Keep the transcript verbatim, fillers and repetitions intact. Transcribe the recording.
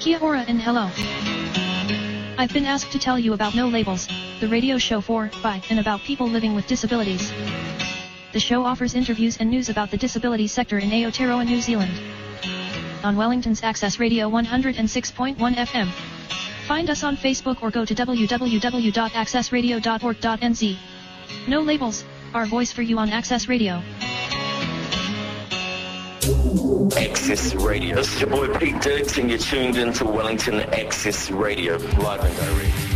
Kia ora and hello. I've been asked to tell you about No Labels, the radio show for, by, and about people living with disabilities. The show offers interviews and news about the disability sector in Aotearoa, New Zealand. On Wellington's Access Radio one oh six point one F M. Find us on Facebook or go to w w w dot access radio dot org dot n z. No Labels, our voice for you on Access Radio. Access Radio. This is your boy Pete Diggs, and you're tuned into Wellington Access Radio, live and direct.